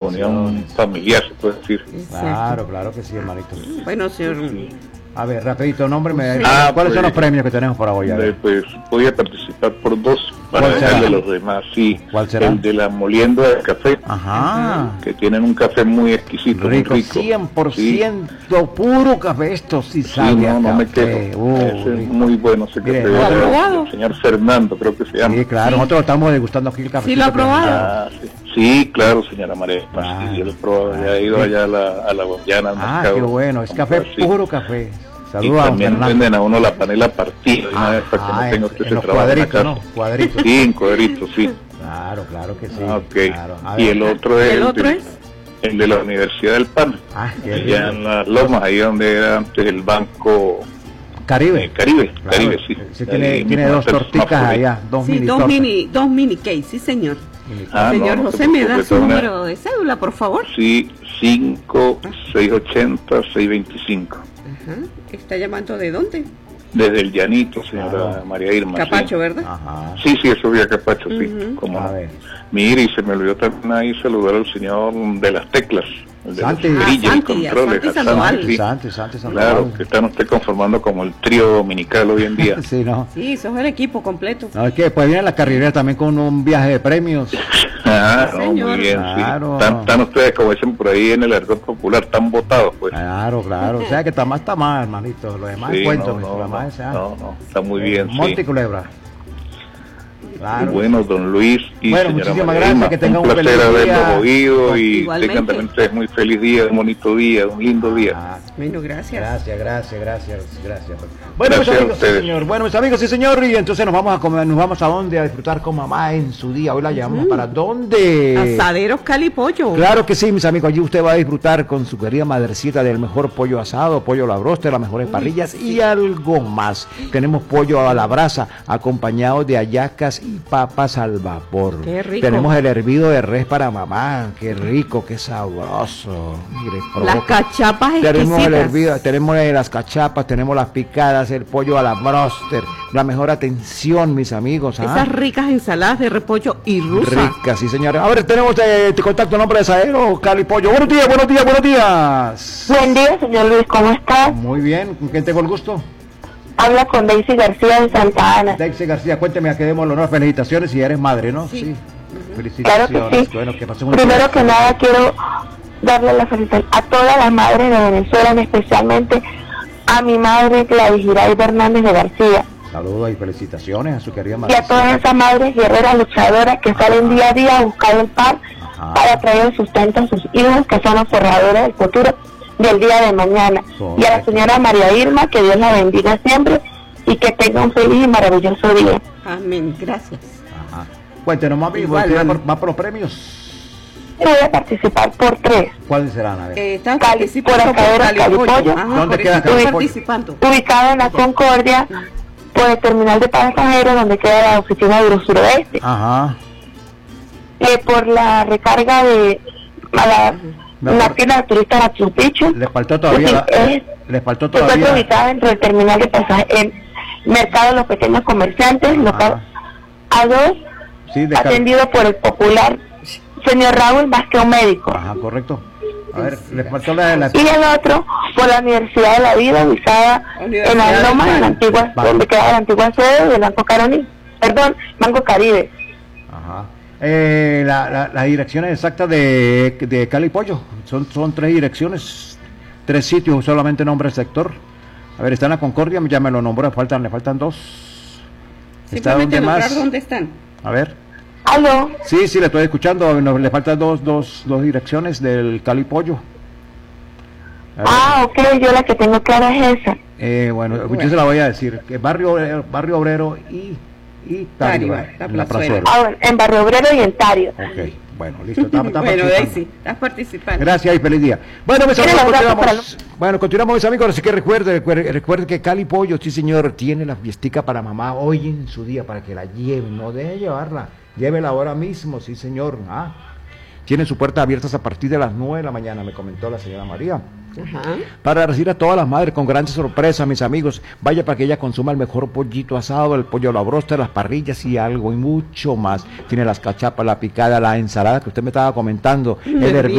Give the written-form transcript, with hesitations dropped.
unión familiar, se puede decir. Claro, claro que sí, hermanito. Bueno, señor. A ver, rapidito, nombre, Sí. ¿cuáles son los premios que tenemos para hoy? A ver. Pues voy a participar por 2 para ¿Cuál dejarle será? a los demás. Sí, ¿Cuál será? el de la molienda de café, Ajá. que tienen un café muy exquisito, Rico, muy rico. 100% puro café, esto sí Sí, sabe a no me café. quejo. Ese es Rico. muy bueno ese Mire, café. ¿lo ha probado? El señor Fernando, creo que se llama. Sí, claro, nosotros estamos degustando aquí el café. ¿Sí lo ha probado? Sí, claro, señora María. Ah. Sí, yo lo he probado, ya he ido allá a la Guayana, al Ah, mercado. qué bueno, es café Sí. puro café. Y Saludos a don también Fernando. venden a uno la panela partida, de una vez para que no tenga usted en ese los trabajo en la cuadritos, casa. ¿no? Cuadritos. Sí, en cuadritos, sí. Claro, claro que sí. Ok. Claro. A Y ver. el otro es ¿El otro es? el de la Universidad del Pan, Ah, qué allá rico. en las Lomas, ahí donde era antes el Banco Caribe. Caribe, Claro, Caribe, sí. sí, Ahí tiene mismo dos está el torticas semáforo ahí. allá, dos Sí, mini dos tortas. mini cake, sí, señor. Ah, Señor no, no José, se ¿me da preocupe, su tome- número de cédula, por favor? Sí, 5-680-625. Ajá. ¿Está llamando de dónde? Desde el Llanito, señora Claro. María Irma. Capacho, ¿verdad? Ajá. Sí, sí, eso voy a Capacho, sí. Ujú. Cómo A no. ver. Mire, y se me olvidó también ahí saludar al señor de las teclas, el de Santi. los grillos y Santi, a controles, Santi a Sandoval. sí. Santi Claro, Sandoval. que están usted conformando como el trío dominical hoy en día. Sí, no. Sí, sos el equipo completo. No, es que después viene la carrera también con un viaje de premios. Ah, no, Señor. muy bien, Claro. sí. Están ustedes, como dicen por ahí en el argot popular, tan votados, pues. Claro, claro. O sea que está más, hermanito. Lo demás Sí, es cuento, no, lo demás es, no, está muy bien, Monte y sí. Culebra. Claro. Bueno, don Luis y Bueno, señora muchísimas María gracias, Irma, que tengan un placer feliz haberlos día. oído y Igualmente. tengan también ustedes muy feliz día, un bonito día, un lindo día. Ah, Bueno, gracias. gracias. Bueno, Gracias mis a amigos, sí, ustedes. señor. Bueno, mis amigos, sí, señor. Y entonces nos vamos a comer, nos vamos a dónde, a disfrutar con mamá en su día. Hoy la llevamos para dónde. Asaderos Cali Pollo. Claro que sí, mis amigos. Allí usted va a disfrutar con su querida madrecita del mejor pollo asado, pollo a la broster, las mejores parrillas y algo más. Tenemos pollo a la brasa, acompañado de hallacas y papas al vapor. Qué rico. Tenemos el hervido de res para mamá. Qué rico, qué sabroso. Mire, Las provoca. cachapas Tenemos el exquisitas. hervido, tenemos las cachapas, tenemos las picadas, el pollo a la broster, la mejor atención, mis amigos. ¿Ah? Esas ricas ensaladas de repollo y rusa. Ricas, sí, señores. A ver, tenemos este contacto, nombre de Asadero, Cali Pollo. Buenos días. Buen día, señor Luis, ¿cómo está? Muy bien, ¿con quién tengo el gusto? Habla con Daisy García de Santa Ana. Daisy García, cuénteme a qué demos el honor. Felicitaciones si eres madre, ¿no? Sí. Felicitaciones. Claro que sí. Bueno, que pasen un Primero que nada quiero darle la felicitación a todas las madres de Venezuela, especialmente a mi madre Gladys Iraida Hernández de García. saludos y felicitaciones a su querida Y madre. a todas esas madres guerreras luchadoras que salen día a día a buscar el pan Ajá. para traer el sustento a sus hijos, que son los forjadores del futuro del día de mañana. Y a la Correcto. señora María Irma, que Dios la bendiga siempre y que tenga un feliz y maravilloso día. Amén, gracias. Ajá. Cuéntenos, mami, Igual, ¿usted mami. va por los premios? Voy a participar por 3. ¿Cuáles serán? A ver. Estás Cali- participando por por Asaderos Cali Cali Pollo. Pollo. Ajá, ¿Dónde por queda eso Cali estoy Pollo? participando. Ubicado en la Concordia, por el terminal de pasajeros, donde queda la oficina de Eurosuroeste. Ajá. Por la recarga de la tienda de turistas Machu Picchu. Le faltó todavía. Le faltó Se encuentra todavía. ubicada dentro del terminal de pasajeros, en Mercado de los Pequeños Comerciantes, local A2, Sí, de atendido por el popular señor Raúl más que un médico. Ajá, correcto. A ver, le faltó la de la. Y el otro por la Universidad de la Vida, ubicada Universidad en la del Loma, en la Mar. antigua, Vale. donde queda la antigua sede del Banco Caroni, Banco Caribe. Ajá. Las direcciones exactas de Cali Pollo son 3 direcciones, 3 sitios, solamente nombre del sector. A ver, está en la Concordia, ya me lo nombró, le faltan 2. ¿Está Simplemente donde nombrar más? dónde están. A ver. Aló, Sí, le estoy escuchando, le faltan dos direcciones del Cali Pollo. A ver. ok, yo la que tengo clara es esa. Bueno, yo se la voy a decir, que barrio Obrero y Tariba, La en la Plazuela. Plazuela. En Barrio Obrero y en Tario. Ok, bueno, listo, está Bueno, participando. Daisy, estás participando. Gracias y feliz día. Bueno, mis Tiene amigos, los datos continuamos. Bueno, continuamos, mis amigos. Así que recuerde que Cali Pollo, sí señor, tiene la fiestica para mamá hoy en su día, para que la lleven, no deje llevarla. Llévela ahora mismo, sí señor. Tiene sus puertas abiertas a partir de las 9 de la mañana, me comentó la señora María. Ajá. Para recibir a todas las madres con grandes sorpresas, mis amigos. Vaya para que ella consuma el mejor pollito asado, el pollo a la broster, las parrillas y algo y mucho más. Tiene las cachapas, la picada, la ensalada que usted me estaba comentando, el hervido